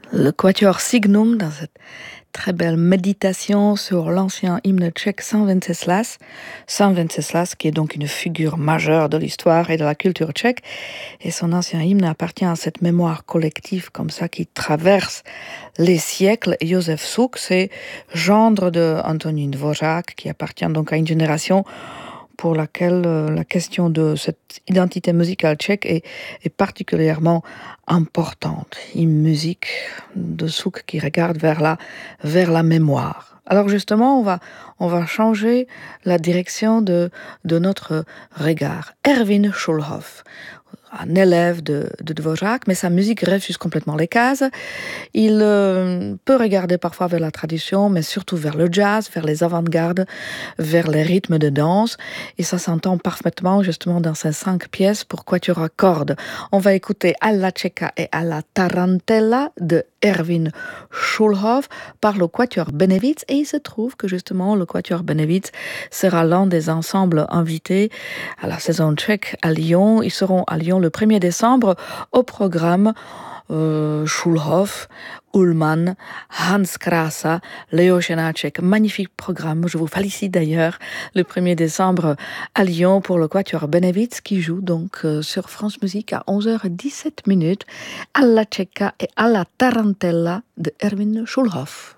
Le quatuor Signum dans cette très belle méditation sur l'ancien hymne tchèque Saint Venceslas. Saint Venceslas qui est donc une figure majeure de l'histoire et de la culture tchèque. Et son ancien hymne appartient à cette mémoire collective comme ça qui traverse les siècles. Et Josef Suk, c'est gendre de Antonín Dvořák qui appartient donc à une génération pour laquelle la question de cette identité musicale tchèque est particulièrement importante. Une musique de souk qui regarde vers la mémoire. Alors justement, on va changer la direction de notre regard. Erwin Schulhoff, un élève de Dvořák, mais sa musique refuse complètement les cases. Il peut regarder parfois vers la tradition, mais surtout vers le jazz, vers les avant-gardes, vers les rythmes de danse. Et ça s'entend parfaitement justement dans ces 5 pièces pour quatuor à cordes. On va écouter Alla Cieca et Alla Tarantella de Erwin Schulhoff par le quatuor Benevitz. Et il se trouve que justement le quatuor Benevitz sera l'un des ensembles invités à la saison tchèque à Lyon. Ils seront à Lyon le 1er décembre au programme Schulhoff, Ullmann, Hans Krasa, Léo Janáček. Magnifique programme. Je vous félicite d'ailleurs le 1er décembre à Lyon pour le quatuor Benevitz qui joue donc sur France Musique à 11h17 Alla Cieca et Alla Tarantella de Erwin Schulhoff.